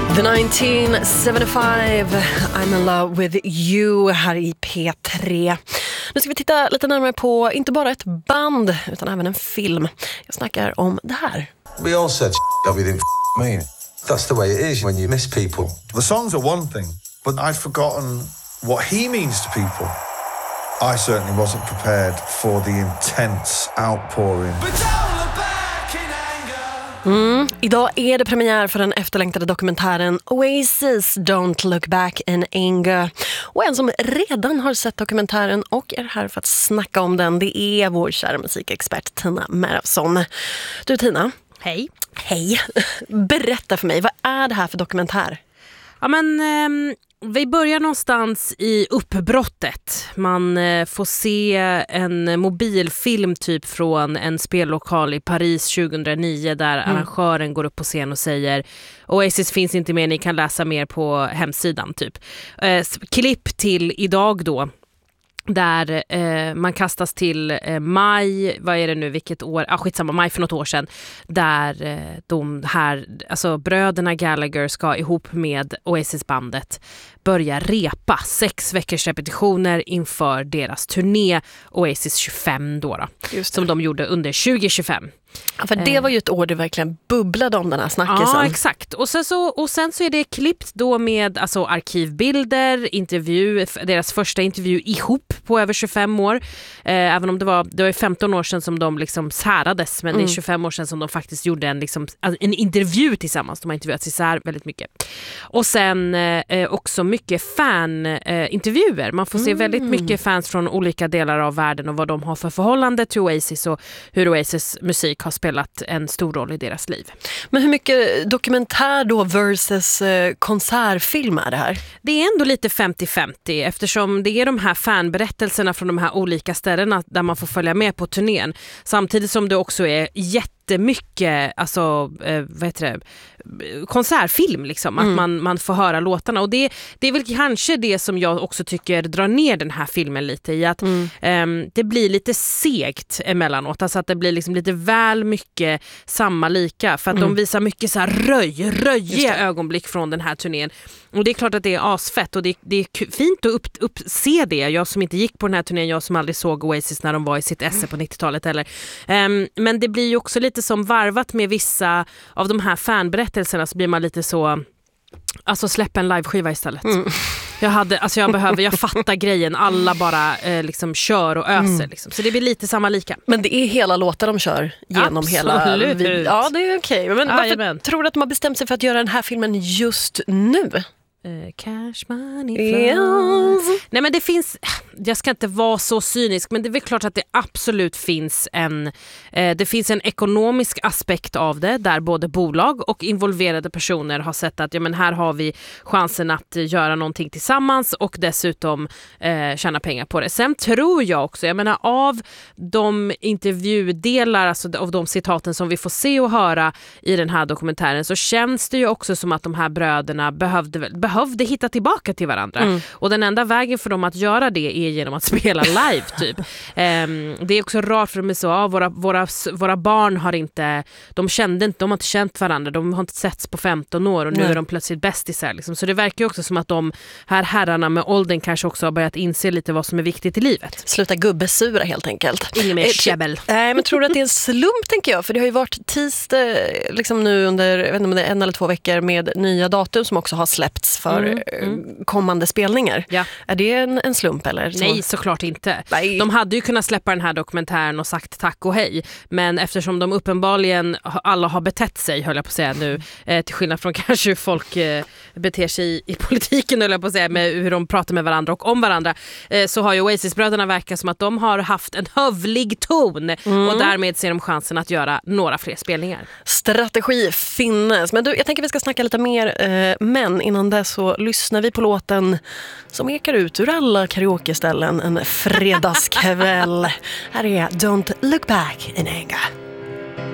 The 1975, I'm in love with you här i P3. Nu ska vi titta lite närmare på inte bara ett band utan även en film. Jag snackar om det här. We all said we didn't mean. That's the way it is when you miss people. The songs are one thing, but I'd forgotten what he means to people. I certainly wasn't prepared for the intense outpouring. Idag är det premiär för den efterlängtade dokumentären Oasis Don't Look Back in Anger. Och en som redan har sett dokumentären och är här för att snacka om den, det är vår kära musikexpert Tina Märafsson. Du Tina. Hej. Hej. Berätta för mig, vad är det här för dokumentär? Ja men vi börjar någonstans i uppbrottet. Man får se en mobilfilm typ från en spellokal i Paris 2009 där arrangören går upp på scen och säger Oasis finns inte mer, ni kan läsa mer på hemsidan typ. Klipp till idag då. Där man kastas till maj, vad är det nu, vilket år? Skitsamma, maj för något år sedan. Där de här, alltså bröderna Gallagher ska ihop med Oasis-bandet börja repa 6 veckors repetitioner inför deras turné Oasis 25 då. Som de gjorde under 2025. Ja, för det var ju ett år det verkligen bubblade om den här snackisen. Ja, exakt. Och sen så är det klippt då med alltså arkivbilder, intervju, deras första intervju ihop på över 25 år. Även om det var 15 år sedan som de liksom särades, men det är 25 år sedan som de faktiskt gjorde en intervju tillsammans. De har intervjuat isär väldigt mycket. Och sen också mycket fan-intervjuer. Man får se väldigt mycket fans från olika delar av världen och vad de har för förhållande till Oasis och hur Oasis musik har spelat en stor roll i deras liv. Men hur mycket dokumentär då versus konsertfilm är det här? Det är ändå lite 50-50 eftersom det är de här fanberättelserna från de här olika ställena där man får följa med på turnén. Samtidigt som det också är jättemycket alltså, konsertfilm liksom, att man får höra låtarna och det är väl kanske det som jag också tycker drar ner den här filmen lite i att det blir lite segt emellanåt, alltså att det blir liksom lite väl mycket samma lika för att de visar mycket så här röjiga ögonblick från den här turnén och det är klart att det är asfett och det är fint att se det. Jag som inte gick på den här turnén, jag som aldrig såg Oasis när de var i sitt esse på 90-talet eller men det blir ju också lite som varvat med vissa av de här fanberättelserna så blir man lite så alltså släpp en liveskiva istället. Jag fattar grejen, alla bara liksom kör och öser liksom. Så det blir lite samma lika. Men det är hela låtar de kör genom Absolut. hela ja, det är okej. Men varför tror du att de har bestämt sig för att göra den här filmen just nu? Cash money flows. Nej men det finns, jag ska inte vara så cynisk, men det är väl klart att det absolut finns en ekonomisk aspekt av det där både bolag och involverade personer har sett att ja, men här har vi chansen att göra någonting tillsammans och dessutom tjäna pengar på det. Sen tror jag också, jag menar av de intervjudelar, alltså av de citaten som vi får se och höra i den här dokumentären så känns det ju också som att de här bröderna behövde hitta tillbaka till varandra. Och den enda vägen för dem att göra det är genom att spela live typ. Det är också rart för dem så våra barn har inte de har inte känt varandra, de har inte setts på 15 år och nu är de plötsligt bästisar liksom. Så det verkar ju också som att de här herrarna med åldern kanske också har börjat inse lite vad som är viktigt i livet. Sluta gubbesura helt enkelt. Ingen mer käbbel. Nej, men tror du att det är en slump tänker jag? För det har ju varit tisdag liksom nu under jag vet inte om det är 1 eller 2 veckor med nya datum som också har släppts för kommande spelningar. Ja. Är det en slump eller? Nej, såklart inte. Nej. De hade ju kunnat släppa den här dokumentären och sagt tack och hej. Men eftersom de uppenbarligen alla har betett sig, höll jag på att säga nu, till skillnad från kanske hur folk beter sig i politiken, höll jag på att säga, med hur de pratar med varandra och om varandra, så har ju Oasis-bröderna verkat som att de har haft en hövlig ton och därmed ser de chansen att göra några fler spelningar. Strategi finnes. Men du, jag tänker vi ska snacka lite mer, men innan det så lyssnar vi på låten som ekar ut ur alla karaoke-ställen en fredagskväll. Här är Don't Look Back in Anger.